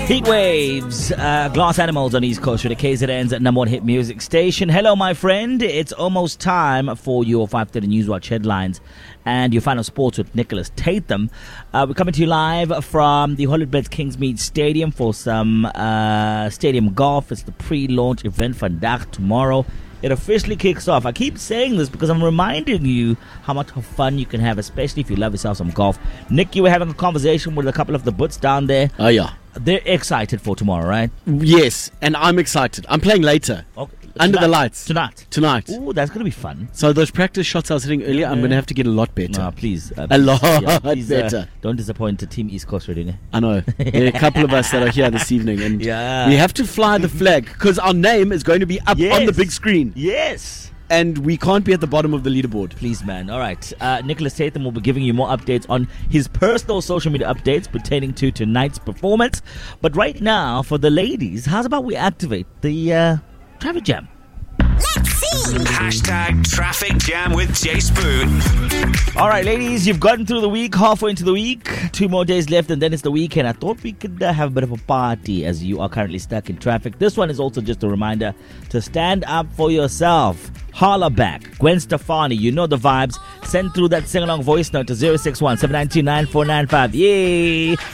Heat Waves, Glass Animals on East Coast with the KZN's number one hit music station. Hello, my friend. It's almost time for your 5:30 Newswatch headlines and your final sports with Nicholas Tatham. We're coming to you live from the Hollywood Kingsmead Stadium for some stadium golf. It's the pre-launch event for Vandaag tomorrow. It officially kicks off. I keep saying this because I'm reminding you how much fun you can have, especially if you love yourself some golf. Nick, you were having a conversation with a couple of the butts down there. Oh, yeah. They're excited for tomorrow, right? Yes, and I'm excited. I'm playing later. Okay. Under the lights. Tonight. Ooh, that's going to be fun. So those practice shots I was hitting earlier, I'm going to have to get a lot better. No, please. A lot better. Don't disappoint the Team East Coast Reading. I know. There are a couple of us that are here this evening, and we have to fly the flag because our name is going to be up on the big screen. Yes. And we can't be at the bottom of the leaderboard. Please, man. All right. Nicholas Tatham will be giving you more updates on his personal social media updates pertaining to tonight's performance. But right now, for the ladies, how's about we activate the traffic jam? Let's see. Hashtag traffic jam with Jay Spoon. All right, ladies, you've gotten through the week, halfway into the week. 2 more days left, and then it's the weekend. I thought we could have a bit of a party as you are currently stuck in traffic. This one is also just a reminder to stand up for yourself. Holla back. Gwen Stefani, you know the vibes. Send through that sing-along voice note to 061 792 9495. Yay!